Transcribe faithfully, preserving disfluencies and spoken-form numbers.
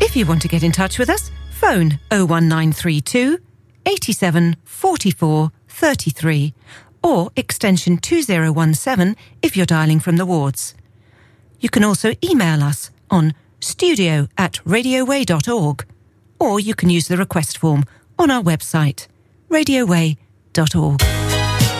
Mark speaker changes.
Speaker 1: If you want to get in touch with us, phone oh one nine three two, eight seven four four three three or extension two oh one seven if you're dialling from the wards. You can also email us on studio at radioway dot org, or you can use the request form on our website, radioway dot org.